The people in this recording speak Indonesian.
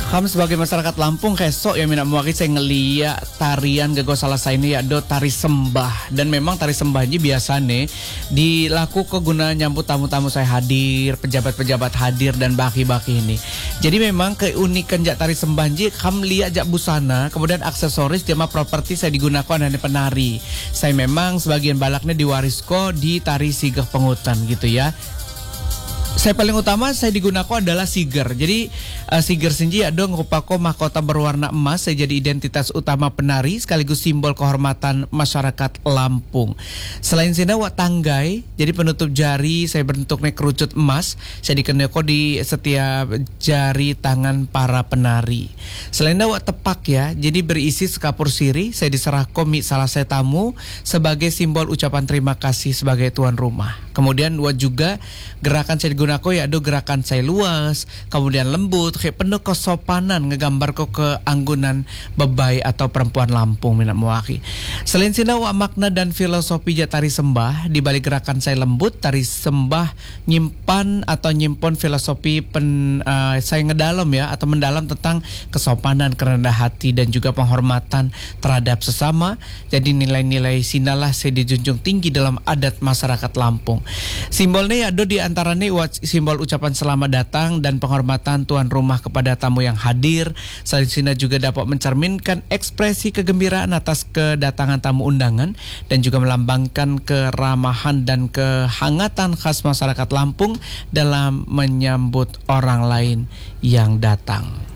Kami sebagai masyarakat Lampung kesok ya minat mewakili saya ngeliat tarian gago salah saya ini ya do tari sembah. Dan memang tari sembah ini biasa nih dilaku ke guna nyambut tamu-tamu saya hadir, pejabat-pejabat hadir dan baki-baki ini. Jadi memang keunikan jak tari sembah ini kami lihat jak busana, kemudian aksesoris jama properti saya digunakan oleh penari. Saya memang sebagian balaknya diwarisko di tari sigah pengutan gitu ya. Saya paling utama saya digunakan adalah siger. Jadi siger senji ada ngupako mahkota berwarna emas. Saya jadi identitas utama penari sekaligus simbol kehormatan masyarakat Lampung. Selain sini wak tanggai, jadi penutup jari saya bentuknya kerucut emas. Saya dikeneko di setiap jari tangan para penari. Selain itu wak tepak ya, jadi berisi sekapur siri. Saya diserah komik salah saya tamu sebagai simbol ucapan terima kasih sebagai tuan rumah. Kemudian wak juga gerakan saya digunakan ya ada gerakan saya luas, kemudian lembut, kayak penuh kesopanan ngegambar kok ke anggunan bebai atau perempuan Lampung minat mewaki. Selain sina wa makna dan filosofi tari sembah di balik gerakan saya lembut, tari sembah nyimpan filosofi saya ngedalam ya atau mendalam tentang kesopanan, kerendah hati dan juga penghormatan terhadap sesama. Jadi nilai-nilai sinalah saya dijunjung tinggi dalam adat masyarakat Lampung. Simbolnya ada di antaranya simbol ucapan selamat datang dan penghormatan tuan rumah kepada tamu yang hadir. Selain sini juga dapat mencerminkan ekspresi kegembiraan atas kedatangan tamu undangan dan juga melambangkan keramahan dan kehangatan khas masyarakat Lampung dalam menyambut orang lain yang datang.